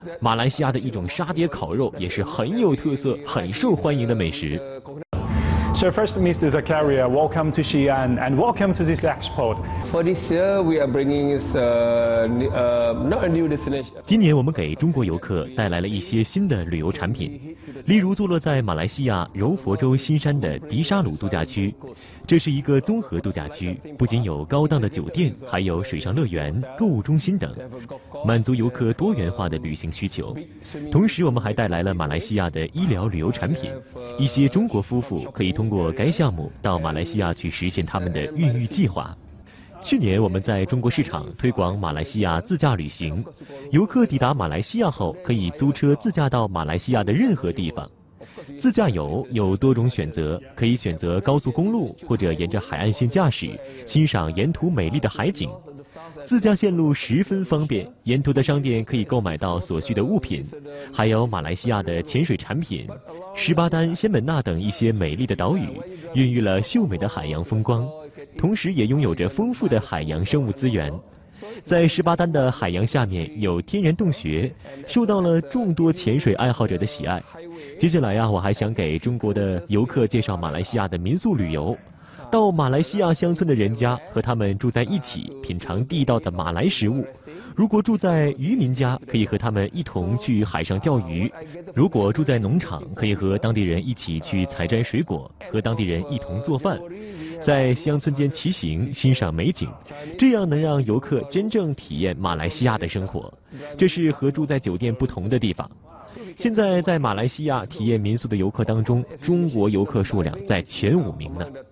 马来西亚的一种沙爹烤肉也是很有特色、很受欢迎的美食。 So first, Mr. Zakaria, welcome to Xi'an and welcome to this expo. For this year, we are bringing is not a new destination. 今年我们给中国游客带来了一些新的旅游产品，例如坐落在马来西亚柔佛州新山的迪沙鲁度假区，这是一个综合度假区，不仅有高档的酒店，还有水上乐园、购物中心等，满足游客多元化的旅行需求。同时，我们还带来了马来西亚的医疗旅游产品，一些中国夫妇可以通过该项目到马来西亚去实现他们的孕育计划。 去年我们在中国市场推广马来西亚自驾旅行，游客抵达马来西亚后可以租车自驾到马来西亚的任何地方。自驾游有多种选择，可以选择高速公路或者沿着海岸线驾驶，欣赏沿途美丽的海景。自驾线路十分方便，沿途的商店可以购买到所需的物品，还有马来西亚的潜水产品、士巴丹、仙本那等一些美丽的岛屿，孕育了秀美的海洋风光。 同时也拥有着丰富的海洋生物资源，在士巴丹的海洋下面有天然洞穴，受到了众多潜水爱好者的喜爱。接下来我还想给中国的游客介绍马来西亚的民宿旅游，到马来西亚乡村的人家和他们住在一起，品尝地道的马来食物。如果住在渔民家，可以和他们一同去海上钓鱼；如果住在农场，可以和当地人一起去采摘水果，和当地人一同做饭。 在乡村间骑行，欣赏美景，这样能让游客真正体验马来西亚的生活。这是和住在酒店不同的地方。现在在马来西亚体验民宿的游客当中，中国游客数量在前5名呢。